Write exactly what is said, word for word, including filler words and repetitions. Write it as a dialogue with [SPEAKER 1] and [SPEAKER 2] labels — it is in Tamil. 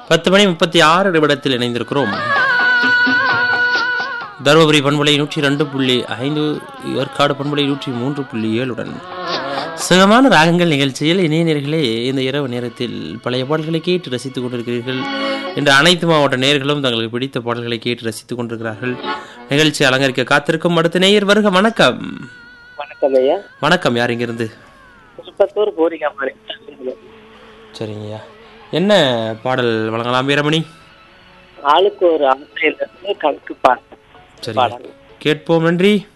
[SPEAKER 1] பத்து மணி முப்பத்தி ஆறு நிமிடத்தில் இணைந்திருக்கிறோம். தருமபுரி பண்பலை நூற்றி ரெண்டு புள்ளி ஐந்து, ஏற்காடு பண்பலை நூற்றி மூன்று புள்ளி ஏழுடன் சுகமான ராகங்கள் நிகழ்ச்சியில் இணையர்களே இந்த இரவு நேரத்தில் பழைய பாடல்களை கேட்டு ரசித்துக் கொண்டிருக்கிறீர்கள். இன்று அனைத்து மாவட்ட நேயர்களும் தங்களுக்கு பிடித்த பாடல்களை கேட்டு ரசித்துக் கொண்டிருக்கிறார்கள். நிகழ்ச்சி அலங்கரிக்க காத்திருக்கும் அடுத்த நேயர் வருக. வணக்கம்.
[SPEAKER 2] வணக்கம் ஐயா.
[SPEAKER 1] வணக்கம். யார் இங்கிருந்து?
[SPEAKER 2] திருப்பத்தூர் போரிங்க.
[SPEAKER 1] சரிங்கய்யா, என்ன பாடல் வழங்கலாம் வீரமணி?
[SPEAKER 2] ஆளுக்கு ஒரு ஆசையிலிருந்து கணக்கு பாடல்.
[SPEAKER 1] சரி, கேட்போம். நன்றி.